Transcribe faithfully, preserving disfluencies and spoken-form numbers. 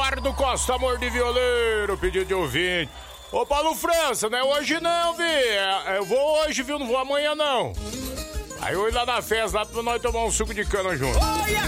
Eduardo Costa, amor de violeiro, pedido de ouvinte. Ô, Paulo França, não é hoje não, vi. Eu vou hoje, viu? Não vou amanhã, não. Aí eu ir lá na festa, lá pra nós tomar um suco de cana junto.